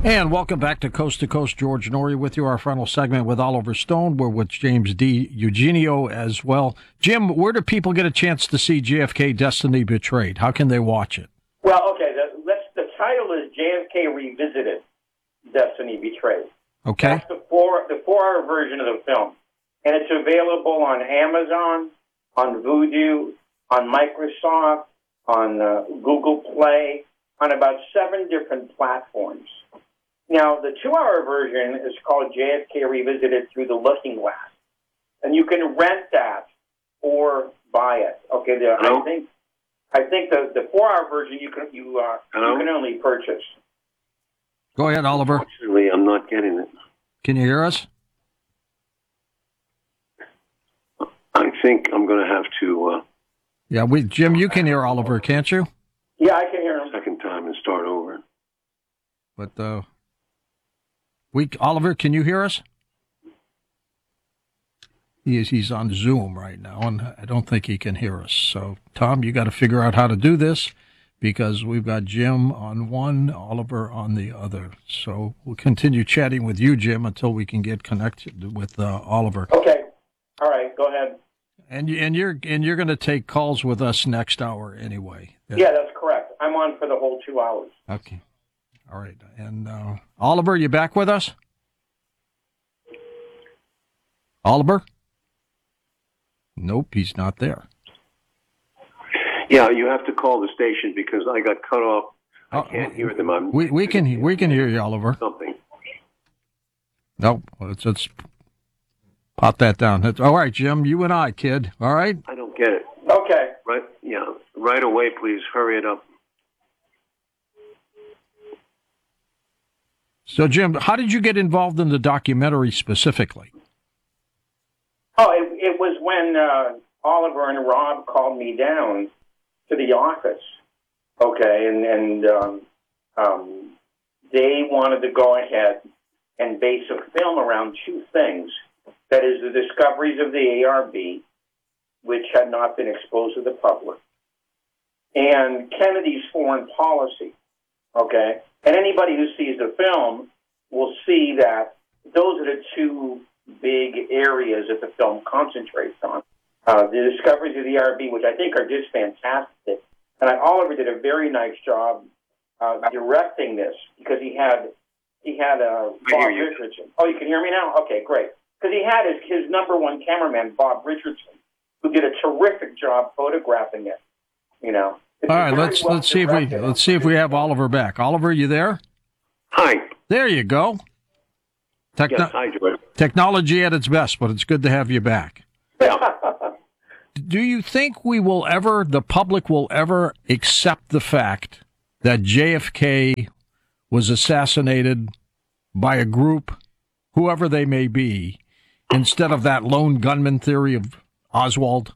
And welcome back to Coast. George Norrie with you. Our final segment with Oliver Stone. We're with James D. Eugenio as well. Jim, where do people get a chance to see JFK Destiny Betrayed? How can they watch it? Well, okay, the title is JFK Revisited, Destiny Betrayed. Okay. That's the 4-hour version of the film. And it's available on Amazon, on Vudu, on Microsoft, on Google Play, on about 7 different platforms. Now, the 2-hour version is called JFK Revisited Through the Looking Glass. And you can rent that or buy it. Okay, I think the 4-hour version you can only purchase. Go ahead, Oliver. Actually, I'm not getting it. Can you hear us? I think I'm going to have to... Jim, you can hear Oliver, can't you? Yeah, I can hear him. Second time and start over. But, Oliver, can you hear us? He's on Zoom right now, and I don't think he can hear us. So, Tom, you got to figure out how to do this, because we've got Jim on one, Oliver on the other. So we'll continue chatting with you, Jim, until we can get connected with Oliver. Okay. All right. Go ahead. And you're going to take calls with us next hour anyway. Yeah, that's correct. I'm on for the whole 2 hours. Okay. All right. And Oliver, you back with us? Oliver? Nope, he's not there. Yeah, you have to call the station because I got cut off. I can't hear them. We can hear you, Oliver. Something. Nope. Let's pot that down. All right, Jim. You and I, kid. All right. I don't get it. Okay. Right. Yeah. Right away, please. Hurry it up. So, Jim, how did you get involved in the documentary specifically? Oh, it was when Oliver and Rob called me down to the office. Okay, and they wanted to go ahead and base a film around 2 things. That is, the discoveries of the ARB, which had not been exposed to the public, and Kennedy's foreign policy. Okay, and anybody who sees the film will see that those are the 2 big areas that the film concentrates on. The discoveries of the ARB, which I think are just fantastic. And Oliver did a very nice job directing this because he had Bob Richardson. Oh, you can hear me now? Okay, great. Because he had his number one cameraman, Bob Richardson, who did a terrific job photographing it. You know. All right, let's see if we have Oliver back. Oliver, you there? Hi. There you go. Yes, hi, George. Technology at its best, but it's good to have you back. Yeah. Do you think the public will ever accept the fact that JFK was assassinated by a group, whoever they may be, instead of that lone gunman theory of Oswald?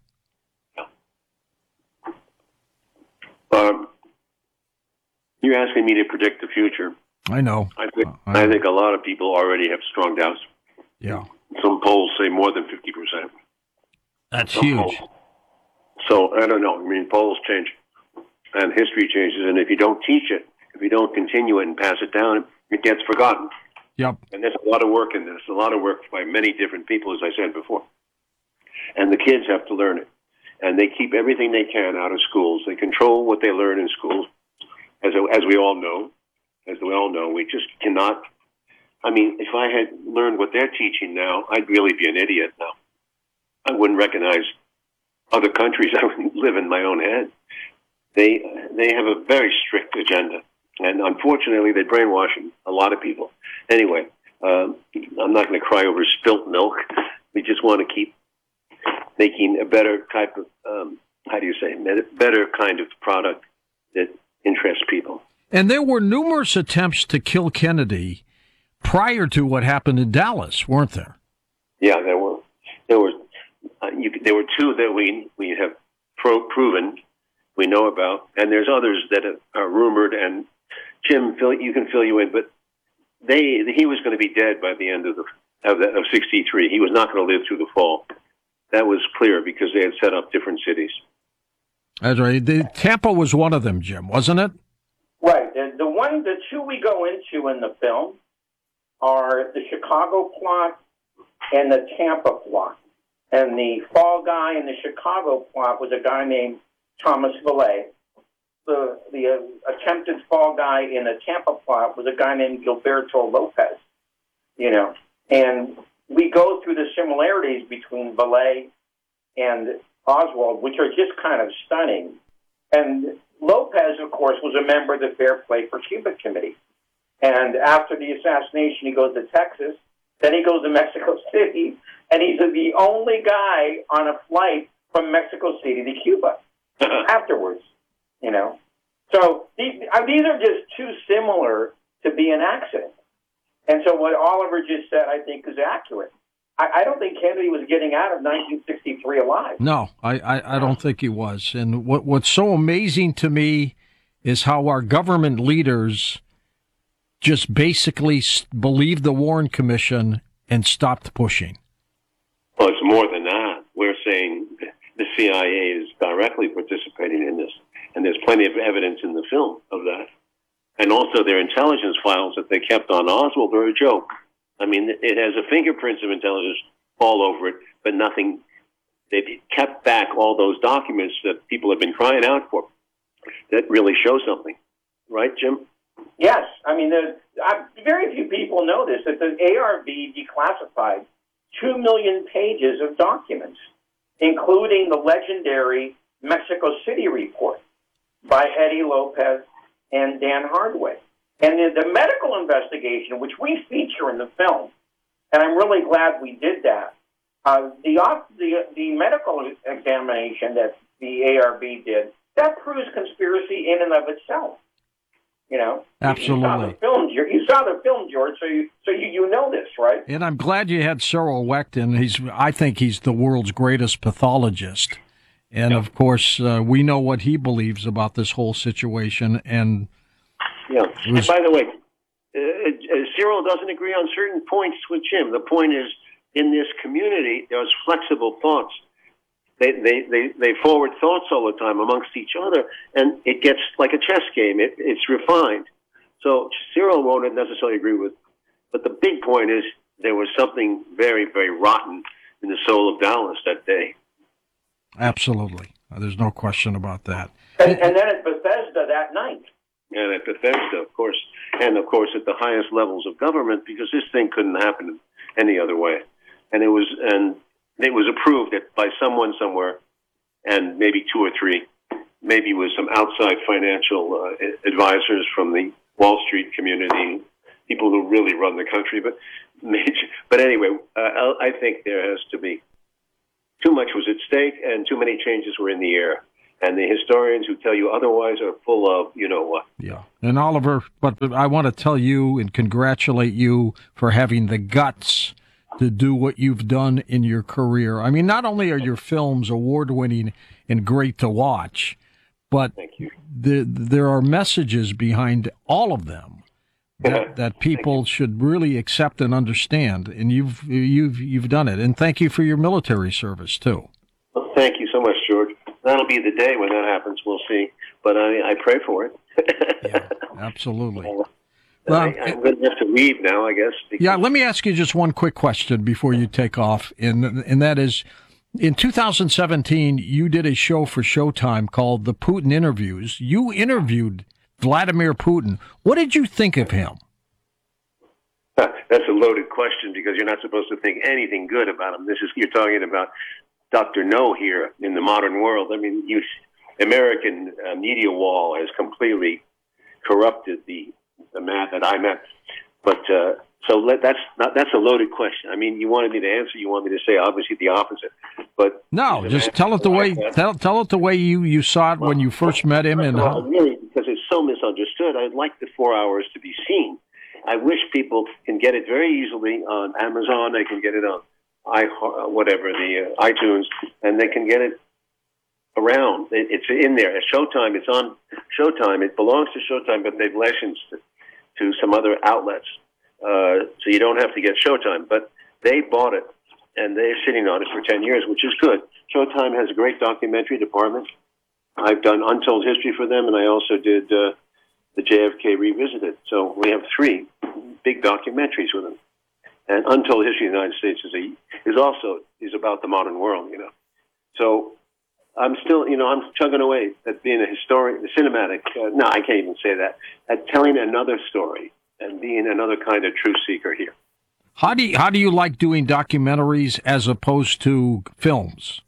You're asking me to predict the future. I know. I think a lot of people already have strong doubts. Yeah. Some polls say more than 50%. That's huge. So, I don't know. I mean, polls change, and history changes, and if you don't teach it, if you don't continue it and pass it down, it gets forgotten. Yep. And there's a lot of work in this, a lot of work by many different people, as I said before. And the kids have to learn it. And they keep everything they can out of schools. They control what they learn in schools, as we all know. We just cannot. I mean, if I had learned what they're teaching now, I'd really be an idiot now. I wouldn't recognize other countries. I would live in my own head. They have a very strict agenda, and unfortunately, they're brainwashing a lot of people. Anyway, I'm not going to cry over spilt milk. We just want to keep making a better type of better kind of product that interests people. And there were numerous attempts to kill Kennedy prior to what happened in Dallas, weren't there? Yeah, there were. There were 2 that we have proven, we know about, and there's others that are rumored. And Jim, you can fill you in, but he was going to be dead by the end of 63. He was not going to live through the fall. That was clear because they had set up different cities. That's right. Tampa was one of them, Jim, wasn't it? Right. the two we go into in the film are the Chicago plot and the Tampa plot. And the fall guy in the Chicago plot was a guy named Thomas Valet. The attempted fall guy in the Tampa plot was a guy named Gilberto Lopez. And we go through the similarities between Valet and Oswald, which are just kind of stunning. And Lopez, of course, was a member of the Fair Play for Cuba Committee. And after the assassination, he goes to Texas. Then he goes to Mexico City, and he's the only guy on a flight from Mexico City to Cuba afterwards, So these are just too similar to be an accident. And so what Oliver just said, I think, is accurate. I don't think Kennedy was getting out of 1963 alive. No, I don't think he was. And what's so amazing to me is how our government leaders just basically believed the Warren Commission and stopped pushing. Well, it's more than that. We're saying the CIA is directly participating in this, and there's plenty of evidence in the film of that. And also their intelligence files that they kept on Oswald are a joke. I mean, it has the fingerprints of intelligence all over it, but nothing. They've kept back all those documents that people have been crying out for that really show something. Right, Jim? Yes. I mean, very few people know this, that the ARB declassified 2 million pages of documents, including the legendary Mexico City report by Eddie Lopez and Dan Hardway. And the medical investigation, which we feature in the film, and I'm really glad we did that, the medical examination that the ARB did, that proves conspiracy in and of itself. Absolutely. You saw the film, George, so you know this, right? And I'm glad you had Cyril Wechten. I think he's the world's greatest pathologist. And, of course, we know what he believes about this whole situation. And and by the way, Cyril doesn't agree on certain points with Jim. The point is, in this community, there's flexible thoughts. They forward thoughts all the time amongst each other, and it gets like a chess game. It's refined. So Cyril won't necessarily agree with, but the big point is there was something very, very rotten in the soul of Dallas that day. Absolutely. There's no question about that. And then at Bethesda that night. And at Bethesda, of course, and of course at the highest levels of government, because this thing couldn't happen any other way. And it was approved by someone somewhere, and maybe two or three, maybe with some outside financial advisors from the Wall Street community, people who really run the country. But anyway, I think there has to be too much was at stake, and too many changes were in the air. And the historians who tell you otherwise are full of what. Yeah. And Oliver, but I want to tell you and congratulate you for having the guts to do what you've done in your career. I mean, not only are your films award-winning and great to watch, but Thank you. There are messages behind all of them that people should really accept and understand. And you've done it. And thank you for your military service too. Well, thank you so much, George. That'll be the day when that happens. We'll see. But I pray for it. Yeah, absolutely. Well, I'm going to have to leave now, I guess. Yeah, let me ask you just one quick question before you take off, and that is, in 2017, you did a show for Showtime called The Putin Interviews. You interviewed Vladimir Putin. What did you think of him? That's a loaded question because you're not supposed to think anything good about him. You're talking about Dr. No here in the modern world. I mean, American media wall has completely corrupted the man that I met. But that's a loaded question. I mean, you wanted me to answer. You want me to say obviously the opposite. But no, just tell it the way tell it the way you saw it when you first met him. And how... really, because it's so misunderstood, I'd like the 4 hours to be seen. I wish people can get it very easily on Amazon. They can get it on iTunes, and they can get it around. It's in there. At Showtime, it's on Showtime. It belongs to Showtime, but they've licensed it to some other outlets. So you don't have to get Showtime. But they bought it, and they're sitting on it for 10 years, which is good. Showtime has a great documentary department. I've done Untold History for them, and I also did the the JFK Revisited. So we have 3 big documentaries with him. And Untold History of the United States is about the modern world, So I'm still, I'm chugging away at being a historian, cinematic. No, I can't even say that. At telling another story and being another kind of truth seeker here. How do you like doing documentaries as opposed to films?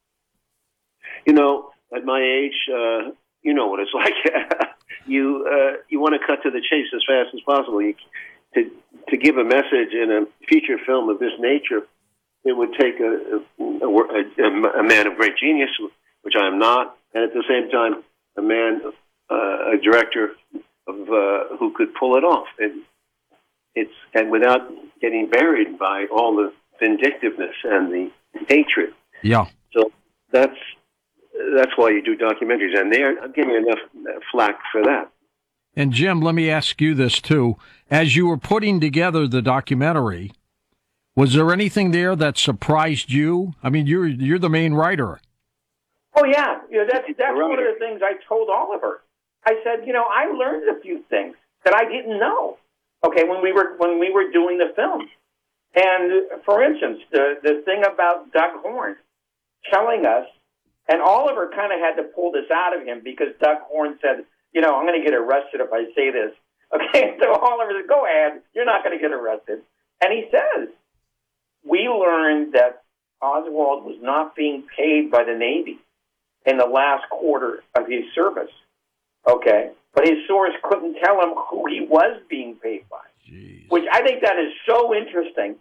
At my age, you know what it's like. You want to cut to the chase as fast as possible. To give a message in a feature film of this nature, it would take a man of great genius, which I am not, and at the same time, a director of who could pull it off, and without getting buried by all the vindictiveness and the hatred. Yeah. So that's why you do documentaries, and I'm getting enough flack for that. And Jim, let me ask you this too: as you were putting together the documentary, was there anything there that surprised you? I mean, you're the main writer. Oh yeah, that's one of the things I told Oliver. I said, I learned a few things that I didn't know. Okay, when we were doing the film, and for instance, the thing about Doug Horn telling us, and Oliver kind of had to pull this out of him because Doug Horn said, I'm going to get arrested if I say this. Okay, so Oliver said, go ahead, you're not going to get arrested. And he says, we learned that Oswald was not being paid by the Navy in the last quarter of his service. Okay, but his source couldn't tell him who he was being paid by. Jeez. Which I think that is so interesting,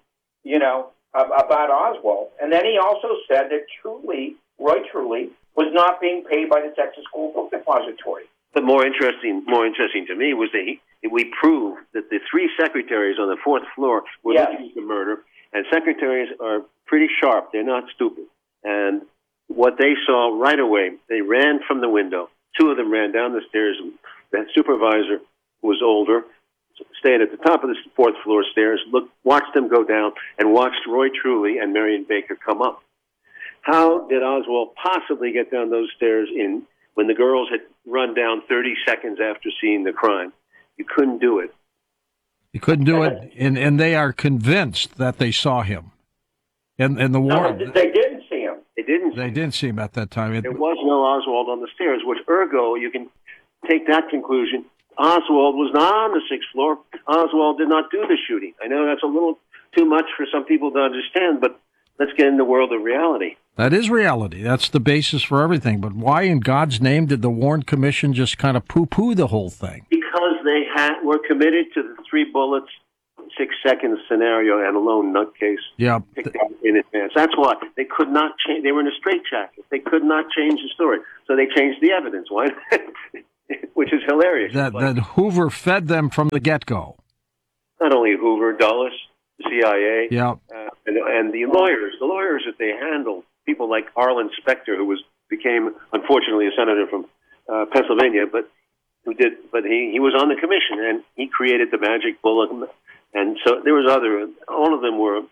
about Oswald. And then he also said that Roy Truly was not being paid by the Texas School Book Depository. But more interesting to me was that we proved that the 3 secretaries on the 4th floor were looking at the murder, and secretaries are pretty sharp. They're not stupid. And what they saw right away, they ran from the window. 2 of them ran down the stairs. The supervisor, who was older, stayed at the top of the 4th floor stairs, watched them go down, and watched Roy Truly and Marion Baker come up. How did Oswald possibly get down those stairs when the girls had run down 30 seconds after seeing the crime? You couldn't do it. You couldn't do it, and they are convinced that they saw him. And the war. No, they didn't see him. They didn't see him at that time. There was no Oswald on the stairs, which ergo you can take that conclusion. Oswald was not on the 6th floor. Oswald did not do the shooting. I know that's a little too much for some people to understand, but let's get in the world of reality. That is reality. That's the basis for everything. But why in God's name did the Warren Commission just kind of poo-poo the whole thing? Because they were committed to the 3 bullets, 6 seconds scenario and a lone nutcase. Yeah. Picked out in advance. That's why they could not change. They were in a straitjacket. They could not change the story. So they changed the evidence. Why? Which is hilarious. That Hoover fed them from the get-go. Not only Hoover, Dulles, the CIA, and the lawyers that they handled, people like Arlen Specter, who became unfortunately a senator from Pennsylvania, but he was on the commission and he created the magic bullet, and so there was all of them were,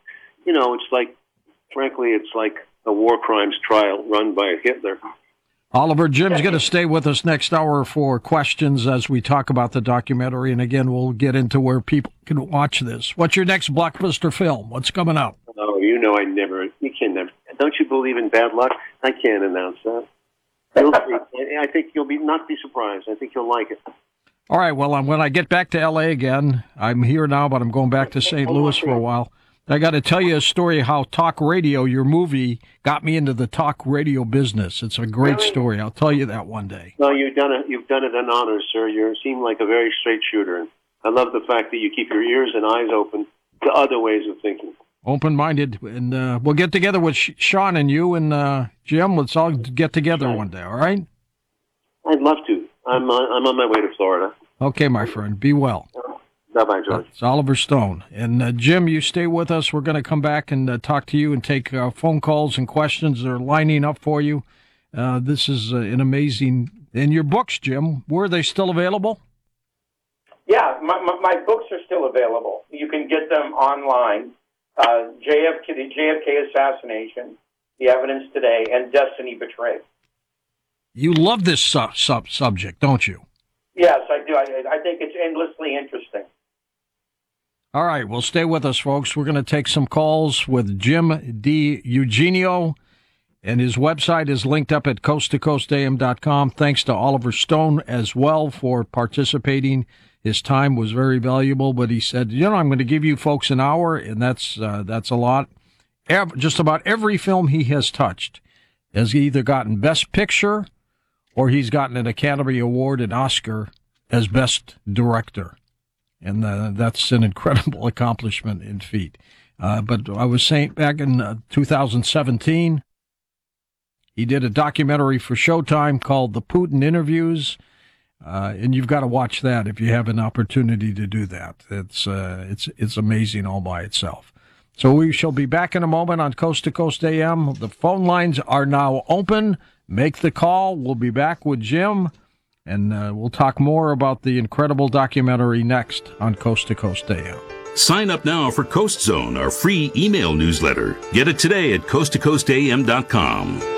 it's like a war crimes trial run by Hitler. Oliver, Jim's going to stay with us next hour for questions as we talk about the documentary. And again, we'll get into where people can watch this. What's your next blockbuster film? What's coming up? Oh, you can never. Don't you believe in bad luck? I can't announce that. I think you'll not be surprised. I think you'll like it. All right. Well, when I get back to L.A. again, I'm here now, but I'm going back to St. Louis for a while. I got to tell you a story how talk radio, your movie, got me into the talk radio business. It's a great story. I'll tell you that one day. Well, you've done it an honor, sir. You seem like a very straight shooter. I love the fact that you keep your ears and eyes open to other ways of thinking. Open-minded. And we'll get together with Sean and you and Jim. Let's all get together one day, all right? I'd love to. I'm on my way to Florida. Okay, my friend. Be well. Bye-bye, George. It's Oliver Stone. And Jim, you stay with us. We're going to come back and talk to you and take phone calls and questions that are lining up for you. This is an amazing... And your books, Jim, were they still available? Yeah, my books are still available. You can get them online. The JFK Assassination, The Evidence Today, and Destiny Betrayed. You love this subject, don't you? Yes, I do. I think it's endlessly interesting. All right, well, stay with us, folks. We're going to take some calls with Jim D. Eugenio, and his website is linked up at coasttocoastam.com. Thanks to Oliver Stone as well for participating. His time was very valuable, but he said, I'm going to give you folks an hour, and that's a lot. Just about every film he has touched has either gotten Best Picture or he's gotten an Academy Award and Oscar as Best Director. And that's an incredible accomplishment and feat. But I was saying back in 2017, he did a documentary for Showtime called The Putin Interviews. And you've got to watch that if you have an opportunity to do that. It's amazing all by itself. So we shall be back in a moment on Coast to Coast AM. The phone lines are now open. Make the call. We'll be back with Jim. And we'll talk more about the incredible documentary next on Coast to Coast AM. Sign up now for Coast Zone, our free email newsletter. Get it today at coasttocoastam.com.